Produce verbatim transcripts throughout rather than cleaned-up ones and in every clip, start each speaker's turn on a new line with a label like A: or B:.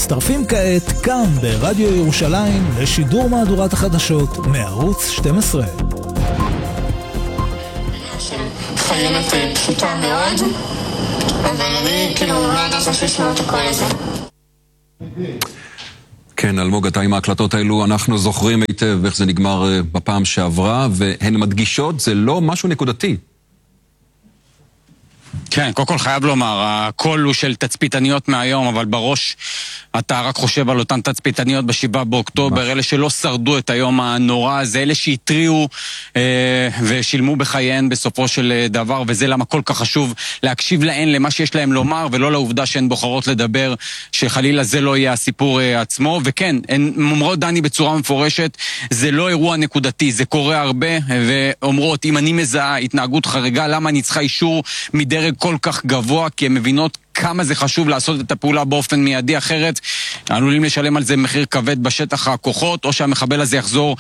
A: מצטרפים כעת כאן ברדיו ירושלים לשידור מהדורת החדשות מערוץ שתים עשרה.
B: חיילת פשוטה מאוד, אבל אני כאילו לא יודעת איך לשמוע את הכל הזה.
C: כן, אלמוג, אתה עם ההקלטות האלו, אנחנו זוכרים היטב איך זה נגמר בפעם שעברה, והן מדגישות, זה לא משהו נקודתי.
D: כן, קודם כל חייב לומר, הקול הוא של תצפיתניות מהיום, אבל בראש אתה רק חושב על אותן תצפיתניות בשבעה באוקטובר, אלה שלא שרדו את היום הנורא הזה, אלה שהטריעו אה, ושילמו בחייהן בסופו של דבר, וזה למה כל כך חשוב להקשיב להן למה שיש להם לומר, ולא לעובדה שהן בוחרות לדבר, שחלילה זה לא יהיה הסיפור אה, עצמו, וכן, הן אומרות דני בצורה מפורשת, זה לא אירוע נקודתי, זה קורה הרבה, ואומרות, אם אני מזהה התנהגות חריגה, למה אני צריכה אישור מדרג כל כך גבוה, כי הן מבינות כמה זה חשוב לעשות את הפעולה באופן מיידי, אחרת עלולים לשלם על זה מחיר כבד בשטח הכוחות, או שהמחבל הזה יחזור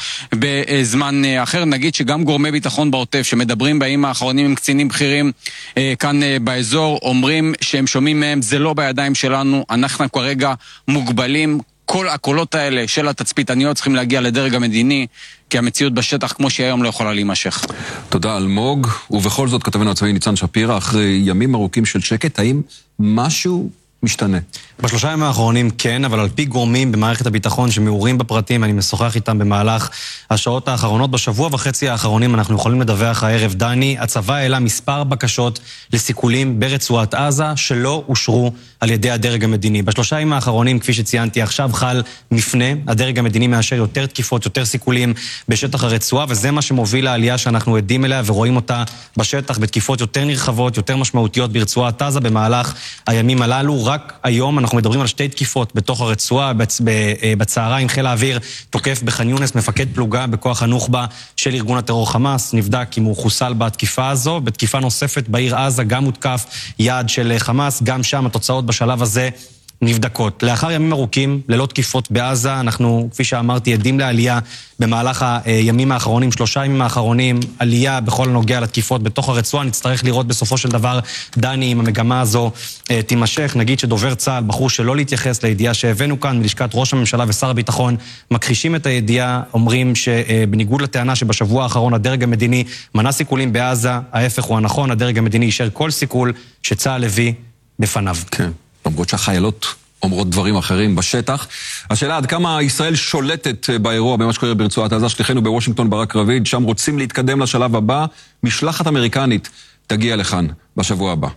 D: בזמן אחר. נגיד שגם גורמי ביטחון בעוטף שמדברים בימים האחרונים עם קצינים בכירים כאן באזור, אומרים שהם שומעים מהם, זה לא בידיים שלנו, אנחנו כרגע מוגבלים. כל הקולות האלה של התצפיתניות צריכים להגיע לדרג המדיני, כי המציאות בשטח כמו שהיא היום לא יכולה להימשך.
C: תודה אלמוג, ובכל זאת כתבנו הצבאי ניצן שפירא, אחרי ימים ארוכים של שקט, האם משהו משתנה?
E: בשלושה ימים האחרונים כן, אבל על פי גורמים במערכת הביטחון שמעורים בפרטים, אני משוחח איתם במהלך השעות האחרונות, בשבוע וחצי האחרונים אנחנו יכולים לדווח הערב, דני, הצבא העלה מספר בקשות לסיכולים ברצועת עזה שלא אושרו על ידי הדרג המדיני. בשלושה ימים האחרונים, כפי שציינתי, עכשיו חל מפנה, הדרג המדיני מאשר יותר תקיפות, יותר סיכולים בשטח הרצועה, וזה מה שמוביל לעלייה שאנחנו עדים אליה ורואים אותה בשטח בתקיפות יותר נרחבות, יותר משמעותיות ברצועת עזה במהלך הימים הללו. רק היום אנחנו מדברים על שתי תקיפות בתוך הרצועה, בצהריים חיל האוויר תוקף בח'אן יונס מפקד פלוגה בכוח הנוח'בה של ארגון הטרור חמאס, נבדק אם הוא חוסל בתקיפה הזו. בתקיפה נוספת בעיר עזה גם הותקף יעד של חמאס, גם שם התוצאות בשלב הזה נבדקות. לאחר ימים ארוכים, ללא תקיפות בעזה, אנחנו, כפי שאמרתי, עדים לעלייה במהלך הימים האחרונים, שלושה ימים האחרונים, עלייה בכל הנוגע לתקיפות בתוך הרצועה. נצטרך לראות בסופו של דבר, דני, אם המגמה הזו תימשך. נגיד שדובר צה"ל בחור שלא להתייחס לידיעה שהבאנו כאן מלשכת ראש הממשלה ושר הביטחון, מכחישים את הידיעה, אומרים שבניגוד לטענה שבשבוע האחרון הדרג המדיני מנע סיכולים בעזה, ההפך הוא הנכון, הדרג המדיני אישר כל סיכול שצה"ל הביא בפניו.
C: כן. למרות שהחיילות אומרות דברים אחרים בשטח. השאלה עד כמה ישראל שולטת באירוע, במה שקורה ברצועת עזה. שליחנו בוושינגטון ברק רביד, שם רוצים להתקדם לשלב הבא. משלחת אמריקנית תגיע לכאן בשבוע הבא.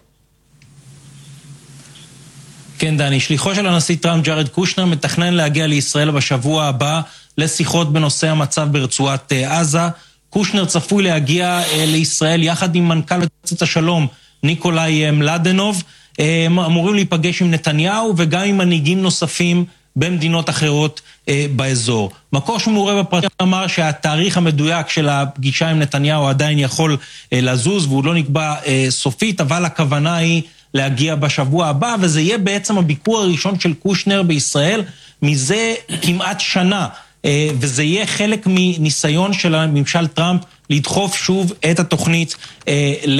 F: כן, דני, שליחו של הנשיא טראמפ ג'ארד קושנר מתכנן להגיע לישראל בשבוע הבא לשיחות בנושא המצב ברצועת עזה. קושנר צפוי להגיע לישראל יחד עם מנכ"ל מועצת השלום ניקולאי מלדנוב. אמורים להיפגש עם נתניהו וגם עם מנהיגים נוספים במדינות אחרות אה, באזור. מקור שמעורה בפרטים אמר שהתאריך המדויק של הפגישה עם נתניהו עדיין יכול אה, לזוז והוא לא נקבע אה, סופית, אבל הכוונה היא להגיע בשבוע הבא, וזה יהיה בעצם הביקור הראשון של קושנר בישראל מזה כמעט שנה, אה, וזה יהיה חלק מניסיון של הממשל טראמפ לדחוף שוב את התוכנית, אה, ל,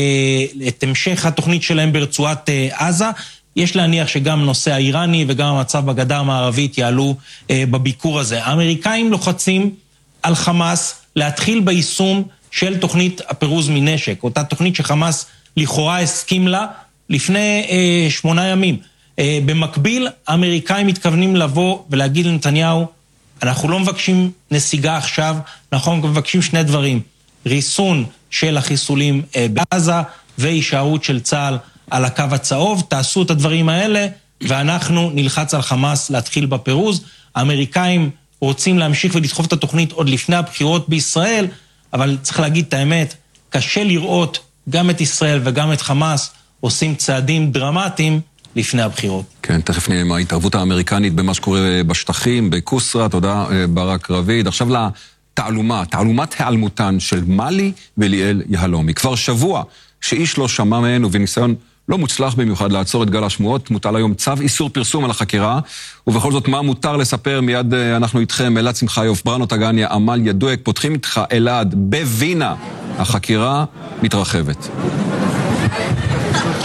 F: אה, את המשך התוכנית שלהם ברצועת אה, עזה. יש להניח שגם נושא האיראני וגם המצב בגדה המערבית יעלו אה, בביקור הזה. האמריקאים לוחצים על חמאס להתחיל ביישום של תוכנית הפירוז מנשק, אותה תוכנית שחמאס לכאורה הסכים לה לפני אה, שמונה ימים. אה, במקביל, האמריקאים מתכוונים לבוא ולהגיד לנתניהו, אנחנו לא מבקשים נסיגה עכשיו, אנחנו מבקשים שני דברים, ריסון של החיסולים אה, בעזה והישארות של צה"ל על הקו הצהוב. תעשו את הדברים האלה ואנחנו נלחץ על חמאס להתחיל בפירוז. האמריקאים רוצים להמשיך ולדחוף את התוכנית עוד לפני הבחירות בישראל, אבל צריך להגיד את האמת, קשה לראות גם את ישראל וגם את חמאס עושים צעדים דרמטיים לפני הבחירות.
C: כן, תכף נראה עם ההתערבות האמריקנית במה שקורה בשטחים, בקוסרה. תודה ברק רביד. עכשיו לתעלומה, תעלומת העלמותן של מלי וליאל יהלומי. כבר שבוע שאיש לא שמע מהן, ובניסיון לא מוצלח במיוחד לעצור את גל השמועות, מוטל היום צו איסור פרסום על החקירה, ובכל זאת מה מותר לספר? מיד אנחנו איתכם, אלעד שמחיוף, בראנו טגניה, עמליה דואק, פותחים איתך אלעד בווינה, החקירה מתרחבת.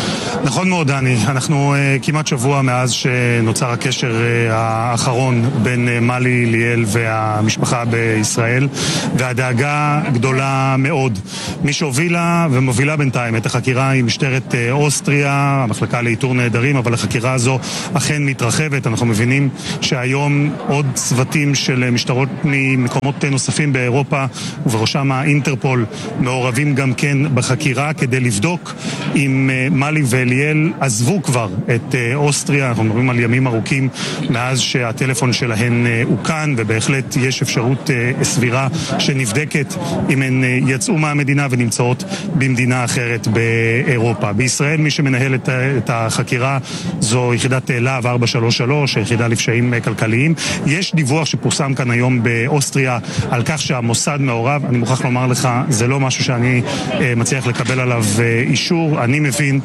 G: נכון מאוד, דני. אנחנו uh, כמעט שבוע מאז שנוצר הקשר uh, האחרון בין uh, מלי, ליאל והמשפחה בישראל, והדאגה גדולה מאוד. מי שהובילה ומובילה בינתיים את החקירה היא משטרת uh, אוסטריה, המחלקה לאיתור נהדרים, אבל החקירה הזו אכן מתרחבת. אנחנו מבינים שהיום עוד צוותים של משטרות ממקומות נוספים באירופה, ובראשם האינטרפול, מעורבים גם כן בחקירה כדי לבדוק אם uh, מלי ואליאל עזבו כבר את uh, אוסטריה. אנחנו מדברים על ימים ארוכים מאז שהטלפון שלהן uh, הוקן, ובהחלט יש אפשרות uh, סבירה שנבדקת אם הן uh, יצאו מהמדינה ונמצאות במדינה אחרת באירופה. בישראל מי שמנהל את, את החקירה זו יחידת להב ארבע שלוש שלוש, היחידה לפשעים כלכליים. יש דיווח שפורסם כאן היום באוסטריה על כך שהמוסד מעורב. אני מוכרח לומר לך, זה לא משהו שאני uh, מצליח לקבל עליו uh, אישור. אני מבין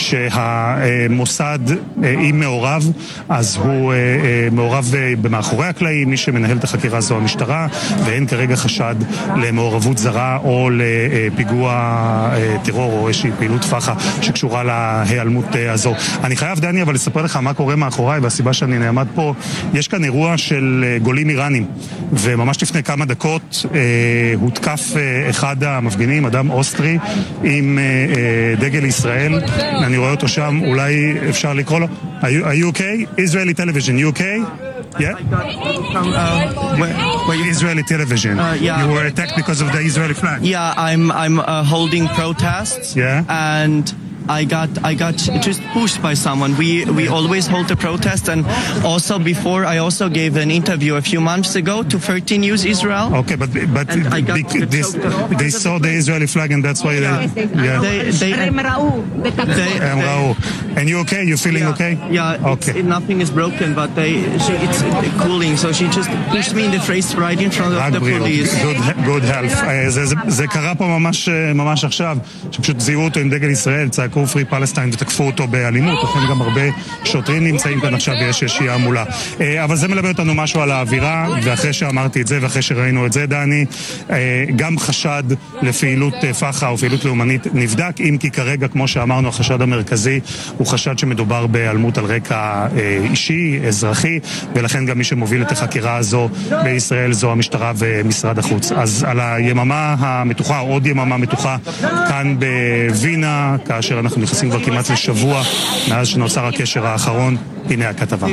G: שהמוסד, אם מעורב, אז הוא מעורב במאחורי הקלעים. מי שמנהל את החקירה זו המשטרה, ואין כרגע חשד למעורבות זרה או לפיגוע טרור או איזושהי פעילות פחה שקשורה להיעלמות הזו. אני חייב, דני, אבל לספר לך מה קורה מאחוריי, והסיבה שאני נעמד פה, יש כאן אירוע של גולים איראנים, וממש לפני כמה דקות הותקף אחד המפגינים, אדם אוסטרי, עם דגל ישראל. אני רואה אותו שם, אולי אפשר לקרוא לו. Are you, are you okay? Israeli television, you okay? Yeah?
H: From, uh, where, where you...
G: Israeli television.
H: Uh, yeah.
G: You were attacked because of the Israeli flag.
H: Yeah, I'm I'm uh, holding protests.
G: Yeah.
H: And I got I got just pushed by someone. We we always hold the protest, and also before I also gave an interview a few months ago to thirteen News Israel.
G: Okay, but but
H: And I got
G: bec- this, they saw the Israeli flag, and that's why they yeah.
H: They they they,
G: Um, Raul. And you okay? You feeling
H: yeah,
G: okay?
H: Yeah.
G: Okay.
H: It's, nothing is broken, but they she, it's cooling, so she just pushed me in the face right in front of
G: רק
H: the
G: בריאות.
H: police.
G: Good, good health. Uh, זה, זה, זה קרה פה ממש, ממש עכשיו, שפשוט זיהו אותו עם דגל ישראל, צעקו פרי פלסטיין ותקפו אותו באלימות. לכן גם הרבה שוטרים נמצאים כאן עכשיו ויש איזושהי המולה. Uh, אבל זה מלמד אותנו משהו על האווירה, ואחרי שאמרתי את זה ואחרי שראינו את זה, דני, uh, גם חשד לפעילות uh, פחה או פעילות לאומנית נבדק, אם כי כרגע, כמו שאמרנו, החשד המרכזי הוא חשד שמדובר בהיעלמות על רקע uh, אישי, אזרחי, ולכן גם מי שמוביל את החקירה הזו בישראל זו המשטרה ומשרד החוץ. אז על היממה המתוחה, עוד יממה מתוחה, כאן בווינה, כאשר אנחנו נכנסים כבר כמעט לשבוע מאז שנוצר הקשר האחרון, הנה הכתבה.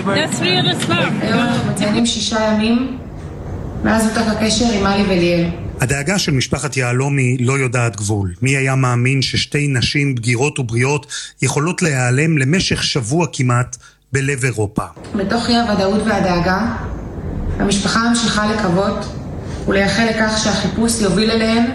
I: מציינים שישה ימים מאז הותק הקשר עם מלי וליאל.
G: הדאגה של משפחת יהלומי לא יודעת גבול. מי היה מאמין ששתי נשים בגירות ובריאות יכולות להיעלם למשך שבוע כמעט בלב אירופה?
I: בתוך אי הוודאות והדאגה, המשפחה ממשיכה לקוות ולייחל לכך שהחיפוש יוביל אליהן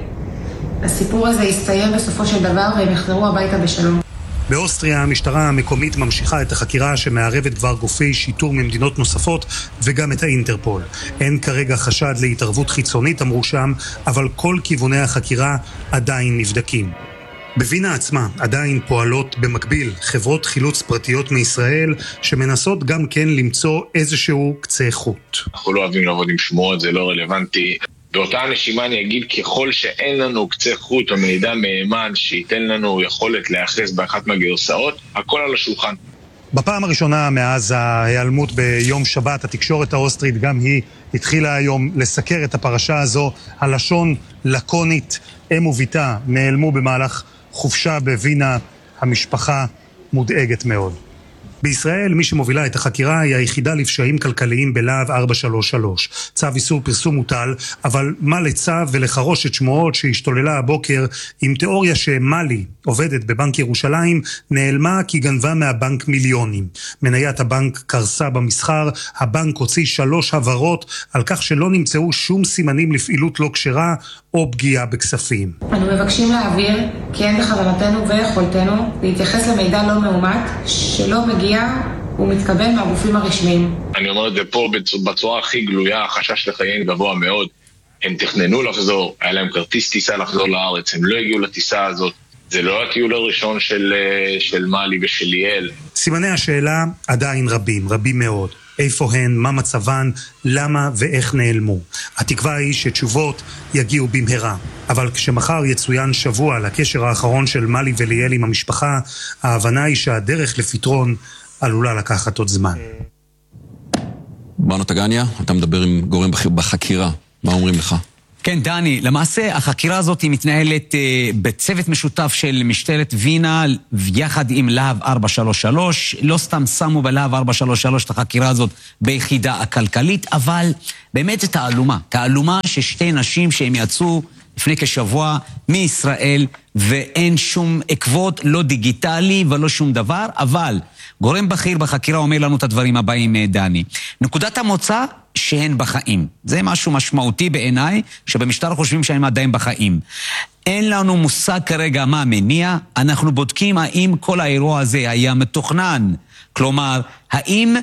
I: והסיפור הזה יסתיים בסופו של דבר והם יחזרו הביתה בשלום.
G: באוסטריה המשטרה המקומית ממשיכה את החקירה שמערבת כבר גופי שיטור ממדינות נוספות וגם את האינטרפול. אין כרגע חשד להתערבות חיצונית, אמרו שם, אבל כל כיווני החקירה עדיין נבדקים. בווינה עצמה עדיין פועלות במקביל חברות חילוץ פרטיות מישראל שמנסות גם כן למצוא איזשהו קצה חוט.
J: אנחנו לא אוהבים לעבוד עם שמועות, זה לא רלוונטי. באותה נשימה אני אגיד, ככל שאין לנו קצה חוט או מידע מהימן שייתן לנו יכולת להיאחז באחת מהגרסאות, הכל על השולחן.
G: בפעם הראשונה מאז ההיעלמות ביום שבת, התקשורת האוסטרית גם היא התחילה היום לסקר את הפרשה הזו. הלשון לקונית, אם וביתה נעלמו במהלך חופשה בווינה, המשפחה מודאגת מאוד. בישראל מי שמובילה את החקירה היא היחידה לפשעים כלכליים בלהב ארבע שלוש שלוש. צו איסור פרסום מוטל, אבל מה לצו ולחרושת שמועות שהשתוללה הבוקר עם תיאוריה שמלי, עובדת בבנק ירושלים, נעלמה כי גנבה מהבנק מיליונים. מניית הבנק קרסה במסחר, הבנק הוציא שלוש הבהרות על כך שלא נמצאו שום סימנים לפעילות לא כשרה או פגיעה בכספים.
I: אנו מבקשים להעביר כי אין בכוונתנו ויכולתנו להתייחס למידע לא מאומת שלא מגיע ומתקבל מהגופים הרשמיים.
J: אני אומר את זה פה בצורה הכי גלויה, החשש לחייהם גבוה מאוד. הם תכננו לחזור, היה להם כרטיס טיסה לחזור לארץ, הם לא הגיעו לטיסה הזאת. זה לא הטיול הראשון של, של מלי ושל ליאל.
G: סימני השאלה עדיין רבים, רבים מאוד. איפה הן, מה מצבן, למה ואיך נעלמו. התקווה היא שתשובות יגיעו במהרה. אבל כשמחר יצוין שבוע לקשר האחרון של מלי וליאל עם המשפחה, ההבנה היא שהדרך לפתרון עלולה לקחת עוד זמן.
C: ברנו טגניה, אתה מדבר עם גורם בחקירה. מה אומרים לך?
K: כן, דני, למעשה החקירה הזאת היא מתנהלת אה, בצוות משותף של משטרת וינה יחד עם להב ארבע שלוש שלוש. לא סתם שמו בלהב ארבע שלוש שלוש את החקירה הזאת ביחידה הכלכלית, אבל באמת זה תעלומה. תעלומה ששתי נשים שהם יצאו לפני כשבוע מישראל ואין שום עקבות, לא דיגיטלי ולא שום דבר, אבל גורם בכיר בחקירה אומר לנו את הדברים הבאים, דני. נקודת המוצא שהן בחיים. זה משהו משמעותי בעיניי, שבמשטר חושבים שהן עדיין בחיים. אין לנו מושג כרגע מה מניע, אנחנו בודקים האם כל האירוע הזה היה מתוכנן. כלומר, האם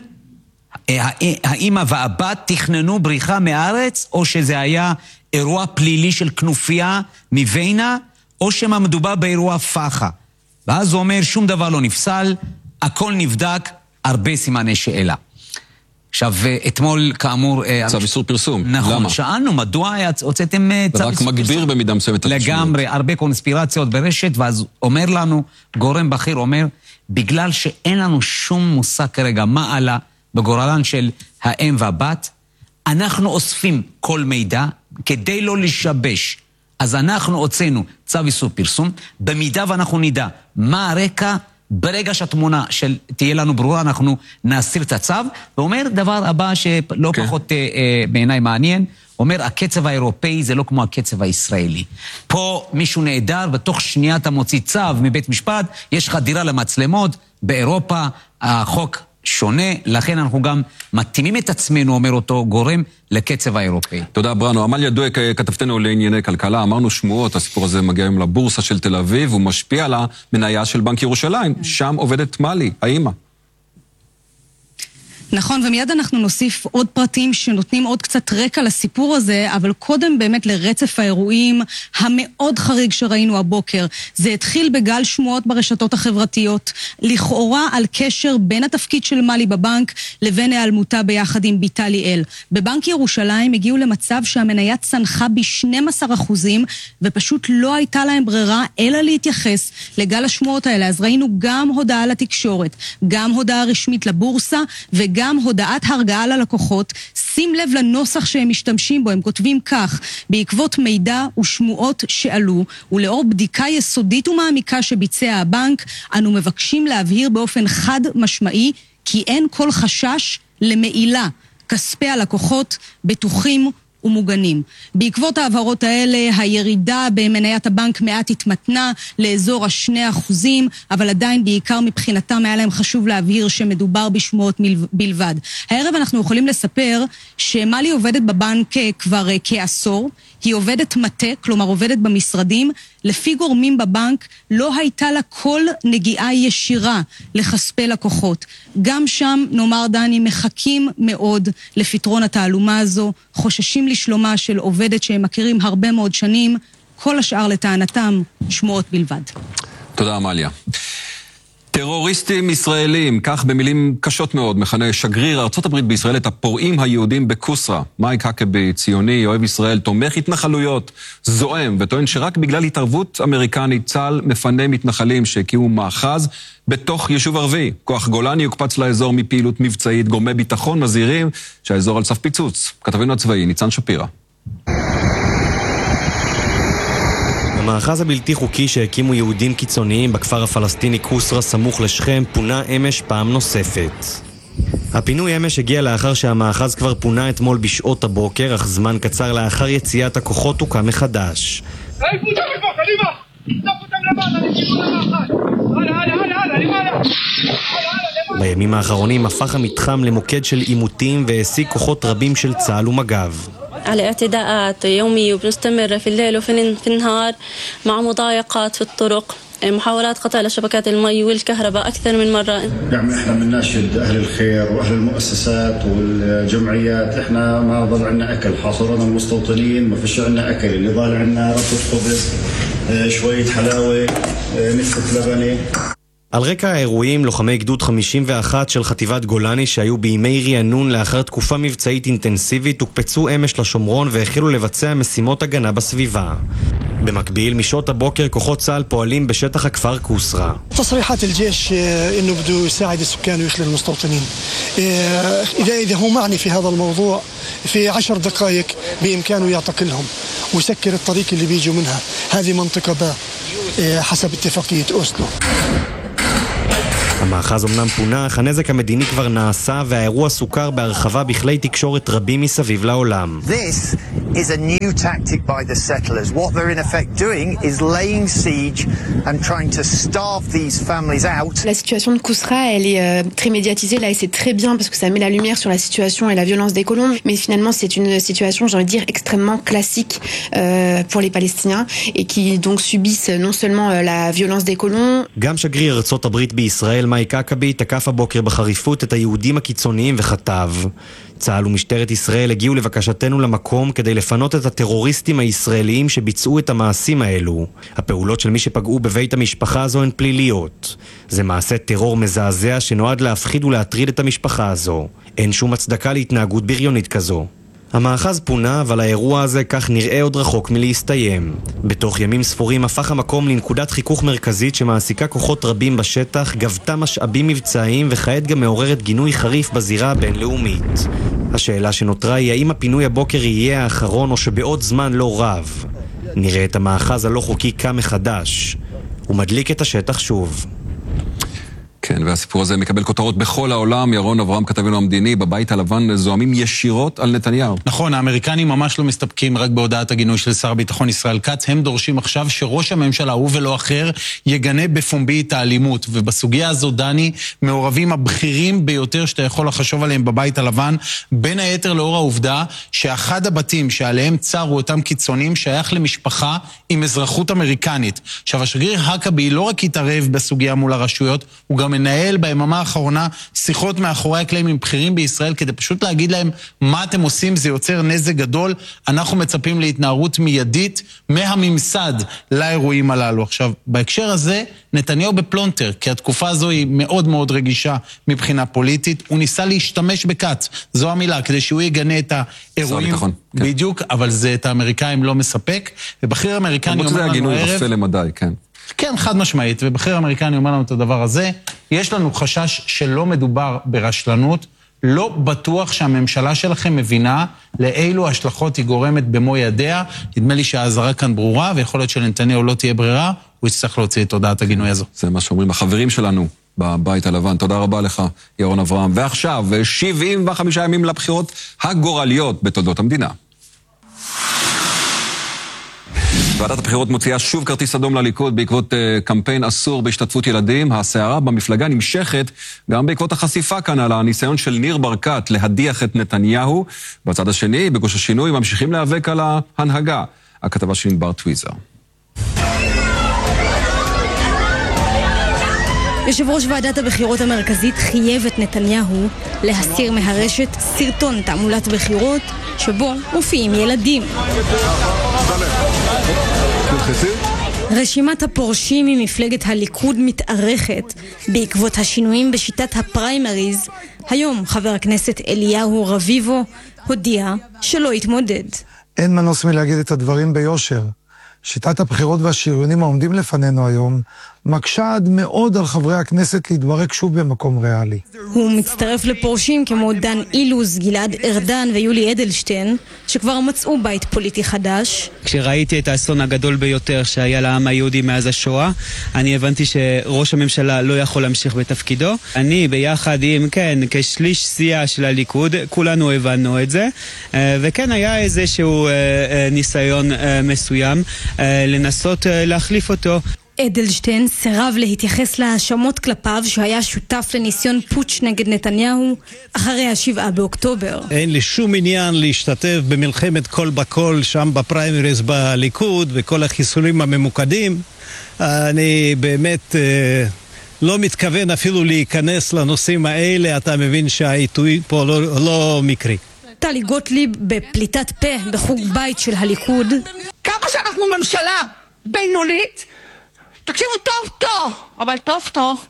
K: האמא והבת תכננו בריחה מארץ, או שזה היה אירוע פלילי של כנופיה מווינה, או שמה מדובר באירוע פחה. ואז הוא אומר, שום דבר לא נפסל, הכל נבדק, הרבה סימני שאלה. עכשיו, אתמול, כאמור...
C: צו איסור פרסום.
K: נכון,
C: למה?
K: שאלנו, מדוע הוצאתם צו איסור פרסום?
C: רק מגביר במידה מסוימת.
K: לגמרי, הרבה קונספירציות ברשת, ואז אומר לנו, גורם בכיר אומר, בגלל שאין לנו שום מושג כרגע מה עלה בגורלן של האם והבת, אנחנו אוספים כל מידע כדי לא לשבש. אז אנחנו הוצאנו צו איסור פרסום, במידה ואנחנו נדע מה הרקע, ברגע שהתמונה של תהיה לנו ברורה, אנחנו נסיר את הצו, ואומר דבר הבא שלא okay. פחות אה, אה, בעיניי מעניין, אומר, הקצב האירופאי זה לא כמו הקצב הישראלי. פה מישהו נהדר, בתוך שנייה אתה מוציא צו מבית משפט, יש חדירה למצלמות, באירופה החוק שונה, לכן אנחנו גם מתאימים את עצמנו, אומר אותו גורם, לקצב האירופאי.
C: תודה ברנו. עמליה דואק, כתבתנו לענייני כלכלה, אמרנו שמועות, הסיפור הזה מגיע עם לבורסה של תל אביב, הוא משפיע על המניה של בנק ירושלים, שם עובדת מלי, האמא.
L: נכון, ומיד אנחנו נוסיף עוד פרטים שנותנים עוד קצת רקע לסיפור הזה, אבל קודם באמת לרצף האירועים המאוד חריג שראינו הבוקר. זה התחיל בגל שמועות ברשתות החברתיות, לכאורה על קשר בין התפקיד של מלי בבנק לבין היעלמותה ביחד עם ביתה ליאל. בבנק ירושלים הגיעו למצב שהמניה צנחה ב-שנים עשר אחוזים, ופשוט לא הייתה להם ברירה אלא להתייחס לגל השמועות האלה. אז ראינו גם הודעה לתקשורת, גם הודעה רשמית לבורסה, וגם גם הודעת הרגעה ללקוחות. שים לב לנוסח שהם משתמשים בו, הם כותבים כך: בעקבות מידע ושמועות שעלו, ולאור בדיקה יסודית ומעמיקה שביצע הבנק, אנו מבקשים להבהיר באופן חד משמעי, כי אין כל חשש למעילה. כספי הלקוחות בטוחים ומוגנים. בעקבות העברות האלה, הירידה במניית הבנק מעט התמתנה לאזור השני אחוזים, אבל עדיין בעיקר מבחינתם היה להם חשוב להבהיר שמדובר בשמועות בלבד. הערב אנחנו יכולים לספר שמלי עובדת בבנק כבר כעשור, היא עובדת מטה, כלומר עובדת במשרדים, לפי גורמים בבנק לא הייתה לה כל נגיעה ישירה לכספי לקוחות. גם שם, נאמר דני, מחכים מאוד לפתרון התעלומה הזו, חוששים לשלומה של עובדת שהם מכירים הרבה מאוד שנים, כל השאר לטענתם שמועות בלבד. תודה עמליה.
C: טרוריסטים ישראלים, כך במילים קשות מאוד, מכנה שגריר ארצות הברית בישראל את הפורעים היהודים בקוסרה. מייק הקבי, ציוני, אוהב ישראל, תומך התנחלויות, זועם, וטוען שרק בגלל התערבות אמריקנית צה"ל מפנה מתנחלים שהקימו מאחז בתוך יישוב ערבי. כוח גולני יוקפץ לאזור מפעילות מבצעית, גורמי ביטחון מזהירים שהאזור על סף פיצוץ. כתבנו הצבאי, ניצן שפירא.
E: המאחז הבלתי חוקי שהקימו יהודים קיצוניים בכפר הפלסטיני קוסרה סמוך לשכם פונה אמש פעם נוספת. הפינוי אמש הגיע לאחר שהמאחז כבר פונה אתמול בשעות הבוקר, אך זמן קצר לאחר יציאת הכוחות הוקם מחדש. בימים האחרונים הפך המתחם למוקד של עימותים והעסיק כוחות רבים של צה"ל ומג"ב.
M: على اعتداءات يومية وبنستمر في الليل وفي النهار مع مضايقات في الطرق محاولات قطع لشبكات المي والكهرباء أكثر من مرة. يعني إحنا بنناشد أهل الخير وأهل المؤسسات والجمعيات، إحنا ما ضل عنا أكل، حاصرنا المستوطنين ما فيش عنا أكل، اللي ضل عنا رطب خبز شوية حلاوة نفسة لبنة.
E: על רקע האירועים, לוחמי גדוד חמישים ואחת של חטיבת גולני שהיו בימי רענון לאחר תקופה מבצעית אינטנסיבית הוקפצו אמש לשומרון והחלו לבצע משימות הגנה בסביבה. במקביל, משעות הבוקר כוחות צה"ל פועלים בשטח הכפר קוסרה.
N: تصريحات الجيش انه بده يساعد السكان ويخلي المستوطنين. اذا اذا هو معني في هذا الموضوع في عشر دقائق بامكانه يعتقلهم ويسكر الطريق اللي بيجوا منها. هذه منطقة باء حسب اتفاقية أوسلو.
E: המאחז אמנם פונח, הנזק המדיני כבר נעשה והאירוע סוכר בהרחבה בכלי תקשורת רבים מסביב לעולם.
O: This is a new tactic by the settlers. What they're in effect doing is laying siege and trying to starve these families out.
P: La situation de Kousra, elle est euh, très médiatisée là et c'est très bien parce que ça met la lumière sur la situation et la violence des colons. Mais finalement, c'est une situation, j'ai envie de dire, extrêmement classique euh, pour les Palestiniens et qui donc subissent non seulement euh, la violence des colons.
E: גם שגריר ארצות הברית בישראל מייק אקבי תקף הבוקר בחריפות את היהודים הקיצוניים וכתב: צה"ל ומשטרת ישראל הגיעו לבקשתנו למקום כדי לפנות את הטרוריסטים הישראליים שביצעו את המעשים האלו. הפעולות של מי שפגעו בבית המשפחה הזו הן פליליות. זה מעשה טרור מזעזע שנועד להפחיד ולהטריד את המשפחה הזו. אין שום הצדקה להתנהגות בריונית כזו. המאחז פונה, אבל האירוע הזה כך נראה עוד רחוק מלהסתיים. בתוך ימים ספורים הפך המקום לנקודת חיכוך מרכזית שמעסיקה כוחות רבים בשטח, גבתה משאבים מבצעיים וכעת גם מעוררת גינוי חריף בזירה הבינלאומית. השאלה שנותרה היא האם הפינוי הבוקר יהיה האחרון או שבעוד זמן לא רב נראה את המאחז הלא חוקי קם מחדש ומדליק את השטח שוב.
C: כן, והסיפור הזה מקבל כותרות בכל העולם. ירון אברהם, כתבנו המדיני, בבית הלבן זוהמים ישירות על נתניהו.
D: נכון, האמריקנים ממש לא מסתפקים רק בהודעת הגינוי של שר הביטחון ישראל כץ, הם דורשים עכשיו שראש הממשלה, הוא ולא אחר, יגנה בפומבי את האלימות. ובסוגיה הזו, דני, מעורבים הבכירים ביותר שאתה יכול לחשוב עליהם בבית הלבן, בין היתר לאור העובדה שאחד הבתים שעליהם צרו אותם קיצונים שייך למשפחה עם אזרחות אמריקנית. עכשיו, השגריר הקבי לא רק התערב בסוגיה מול הרשויות, הוא גם מנהל ביממה האחרונה שיחות מאחורי הקלעים עם בכירים בישראל כדי פשוט להגיד להם מה אתם עושים, זה יוצר נזק גדול, אנחנו מצפים להתנערות מיידית מהממסד לאירועים הללו. עכשיו, בהקשר הזה, נתניהו בפלונטר, כי התקופה הזו היא מאוד מאוד רגישה מבחינה פוליטית, הוא ניסה להשתמש בקץ, זו המילה, כדי שהוא יגנה את האירועים. בדיוק, אבל זה את האמריקאים לא מספק, ובכיר אמריקני אומר לנו הערב...
C: הגינוי עושה למדי, כן.
D: כן, חד משמעית, ובכיר אמריקני אומר לנו את הדבר הזה, יש לנו חשש שלא מדובר ברשלנות, לא בטוח שהממשלה שלכם מבינה לאילו השלכות היא גורמת במו ידיה, נדמה לי שההזרה כאן ברורה, ויכול להיות שלנתניהו לא תהיה ברירה, הוא יצטרך להוציא את הודעת הגינוי הזו.
C: זה מה שאומרים החברים שלנו בבית הלבן. תודה רבה לך, ירון אברהם. ועכשיו, שבעים וחמישה ימים לבחירות הגורליות בתולדות המדינה. ועדת הבחירות מוציאה שוב כרטיס אדום לליכוד בעקבות uh, קמפיין אסור בהשתתפות ילדים. הסערה במפלגה נמשכת גם בעקבות החשיפה כאן על הניסיון של ניר ברקת להדיח את נתניהו. בצד השני, בגוש השינוי, ממשיכים להיאבק על ההנהגה. הכתבה של ענבר טוויזר.
L: יושב ראש ועדת הבחירות המרכזית חייב את נתניהו להסיר מהרשת סרטון תעמולת בחירות שבו מופיעים ילדים. רשימת הפורשים ממפלגת הליכוד מתארכת בעקבות השינויים בשיטת הפריימריז. היום חבר הכנסת אליהו רביבו הודיע שלא יתמודד.
Q: אין מנוס מלהגיד את הדברים ביושר. שיטת הבחירות והשריונים העומדים לפנינו היום מקשה עד מאוד על חברי הכנסת להתברק שוב במקום ריאלי.
L: הוא מצטרף לפורשים כמו דן אילוז, גלעד ארדן ויולי אדלשטיין, שכבר מצאו בית פוליטי חדש.
R: כשראיתי את האסון הגדול ביותר שהיה לעם היהודי מאז השואה, אני הבנתי שראש הממשלה לא יכול להמשיך בתפקידו. אני ביחד עם, כן, כשליש סיעה של הליכוד, כולנו הבנו את זה, וכן היה איזשהו ניסיון מסוים לנסות להחליף אותו.
L: אדלשטיין סירב להתייחס להאשמות כלפיו שהיה שותף לניסיון פוטש נגד נתניהו אחרי השבעה באוקטובר.
S: אין לי שום עניין להשתתף במלחמת כל בכל שם בפריימריז בליכוד וכל החיסולים הממוקדים. אני באמת אה, לא מתכוון אפילו להיכנס לנושאים האלה, אתה מבין שהעיתוי פה לא, לא מקרי.
L: טלי גוטליב בפליטת פה בחוג בית של הליכוד.
T: כמה שאנחנו ממשלה בינונית, תקשיבו טוב טוב, אבל טוב טוב,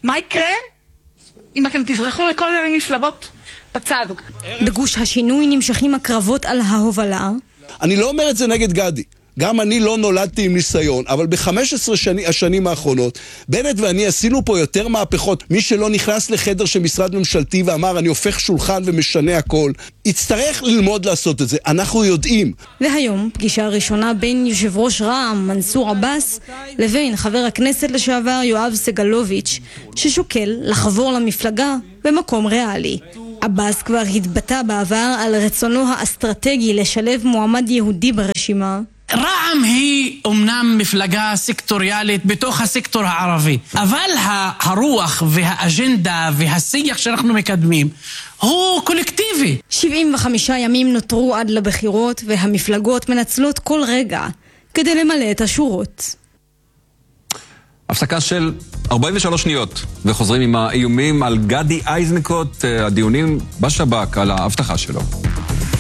T: מה יקרה אם אתם תזרחו לכל המפלגות בצד?
L: בגוש השינוי נמשכים הקרבות על ההובלה.
U: אני לא אומר את זה נגד גדי. גם אני לא נולדתי עם ניסיון, אבל ב-חמש עשרה שני, השנים האחרונות, בנט ואני עשינו פה יותר מהפכות. מי שלא נכנס לחדר של משרד ממשלתי ואמר, אני הופך שולחן ומשנה הכל, יצטרך ללמוד לעשות את זה. אנחנו יודעים.
L: והיום, פגישה ראשונה בין יושב ראש רע"מ, מנסור עבאס, לבין חבר הכנסת לשעבר יואב סגלוביץ', ששוקל לחבור למפלגה במקום ריאלי. עבאס כבר התבטא בעבר על רצונו האסטרטגי לשלב מועמד יהודי ברשימה.
T: רע"מ היא אומנם מפלגה סקטוריאלית בתוך הסקטור הערבי, אבל הרוח והאג'נדה והשיח שאנחנו מקדמים הוא קולקטיבי.
L: שבעים וחמישה ימים נותרו עד לבחירות, והמפלגות מנצלות כל רגע כדי למלא את השורות.
C: הפסקה של ארבעים ושלוש שניות, וחוזרים עם האיומים על גדי איזנקוט, הדיונים בשב"כ על ההבטחה שלו.